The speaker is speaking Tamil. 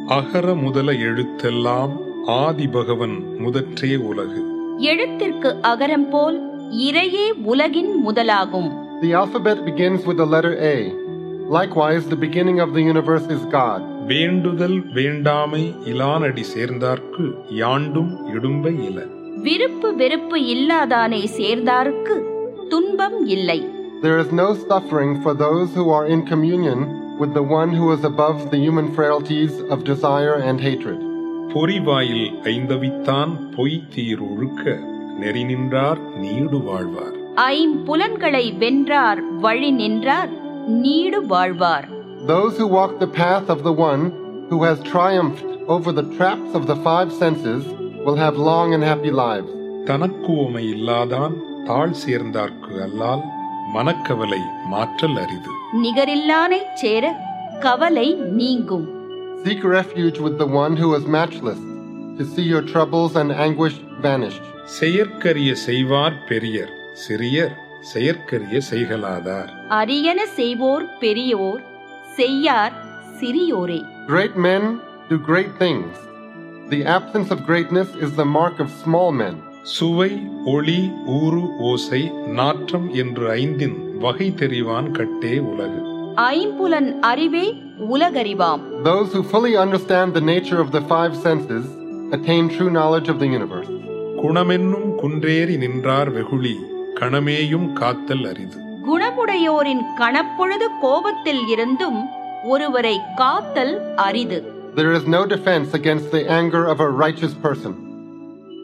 அகர முதல எழுத்தெல்லாம் ஆதிபகவன் முதற்றே உலகு. எழுத்திற்கு அகரம் போல் இறையே உலகின் முதலாகும். The alphabet begins with the letter A. Likewise, the beginning of the universe is God. வேண்டுதல் வேண்டாமை இலானடி சேர்ந்தார்க்கு யாண்டும் இடும்பை இல. விருப்பு வெறுப்பு இல்லாதானே சேர்ந்தார்க்கு துன்பம் இல்லை. There is no suffering for those who are in communion with the one who is above the human frailties of desire and hatred. பொறிவாயில் ஐந்தவித்தான் பொய் தீர் ஒழுக்க நெறி நின்றார் நீடு வாழ்வார். ஐம்புலன்களை வென்றார் வழி நின்றார் நீடு வாழ்வார். Those who walk the path of the one who has triumphed over the traps of the five senses will have long and happy lives. தனக்குவமை இல்லாதான் தாழ் சேர்ந்தார்க்கு அல்லால் மனக்கவலை மாற்றல் அரிது. நிகரில்லானைச் சேர கவலை நீங்கும். Seek refuge with the one who is matchless, to see your troubles and anguish vanish. செயற்கரிய செய்வார் பெரியர், சிறியர் செயற்கரிய செய்கலாதார். அரியன செய்வோர் பெரியோர், செய்யார் சிறியோரே. Great men do great things. The absence of greatness is the mark of small men. சுவை ஒளி ஊறு ஓசை நாற்றம் என்று ஐந்தின் வகை தெரிவான் கட்டே உலகு. ஐம்புலன் அறிவே உலகறிவாம். Those who fully understand the nature of the five senses attain true knowledge of the universe. குணமென்னும் குன்றேறி நின்றார் வெகுளி கணமேயும் காத்தல் அரிது. குணமுடையோரின் கணப்பொழுது கோபத்தில் இருந்தும் ஒருவரை காத்தல் அரிது. There is no defense against the anger of a righteous person.